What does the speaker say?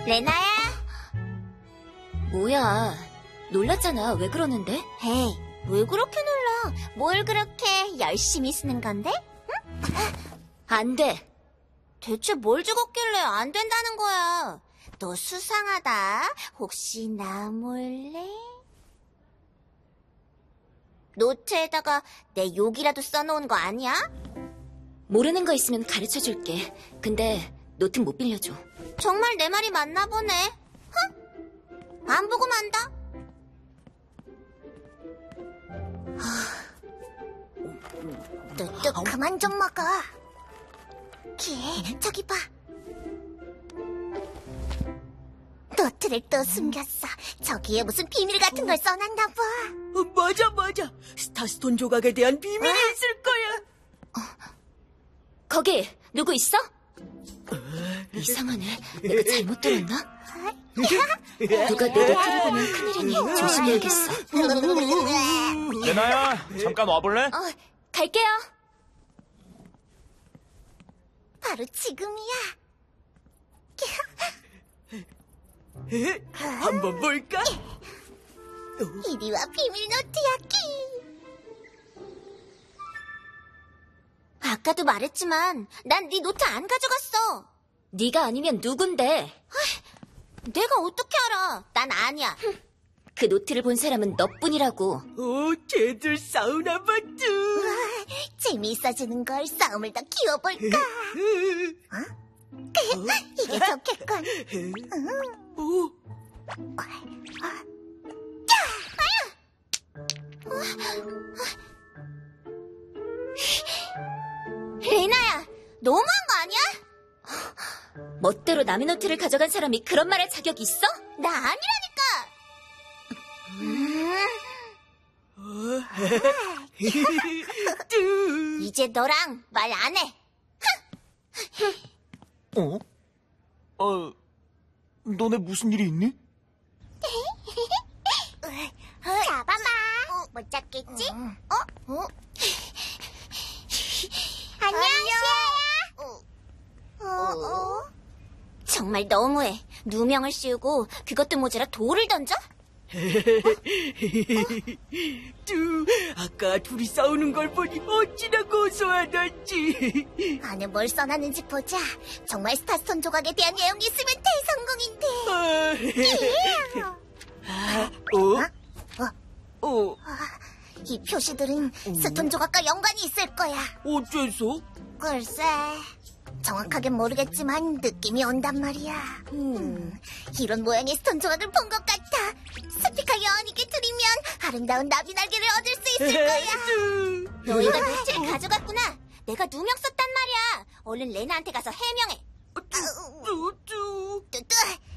레나야? 뭐야, 놀랐잖아. 왜 그러는데? 에이, 왜 그렇게 놀라? 뭘 그렇게 열심히 쓰는 건데? 안 돼. 대체 뭘 적었길래 안 된다는 거야? 너 수상하다. 혹시 나 몰래? 노트에다가 내 욕이라도 써놓은 거 아니야? 모르는 거 있으면 가르쳐줄게. 근데 노트 못 빌려줘. 정말 내 말이 맞나 보네. 흥? 안 보고 만다. 너 그만 좀 먹어. 저기 봐. 노트를 또 숨겼어. 저기에 무슨 비밀 같은 걸 써놨나 봐. 맞아. 스타스톤 조각에 대한 비밀이 있을 거야. 거기 누구 있어? 이상하네. 내가 잘못 들었나? 누가 내 노트를 보면 큰일이니 조심해야겠어. 레나야, 잠깐 와볼래? 갈게요. 바로 지금이야. 한번 볼까? 이리 와, 비밀 노트야, 끼. 아까도 말했지만 난 네 노트 안 가져갔어. 네가 아니면 누군데? 내가 어떻게 알아? 난 아니야. 그 노트를 본 사람은 너뿐이라고. 쟤들 싸우나 봤죠. 재미있어지는 걸 싸움을 더 키워볼까? 이게 좋겠군. 레나야, 너무한 거 아니야? 멋대로 남의 노트를 가져간 사람이 그런 말 할 자격 있어? 나 아니라니까. 이제 너랑 말 안 해. 너네 무슨 일이 있니? 잡아봐. 못 잡겠지? 안녕, 시아야. 정말 너무해. 누명을 씌우고 그것도 모자라 돌을 던져? 아까 둘이 싸우는 걸 보니 어찌나 고소하던지. 안에 뭘 써놨는지 보자. 정말 스타스톤 조각에 대한 내용이 있으면 대성공인데. 이 표시들은 스톤 조각과 연관이 있을 거야. 어째서? 글쎄, 정확하게 모르겠지만 느낌이 온단 말이야. 이런 모양의 스톤 조각을 본 것 같아. 스피커 여왕에게 드리면 아름다운 나비 날개를 얻을 수 있을 거야. 너희가 노트를 가져갔구나. 내가 누명 썼단 말이야. 얼른 레나한테 가서 해명해. 뚜뚜. 뚜뚜,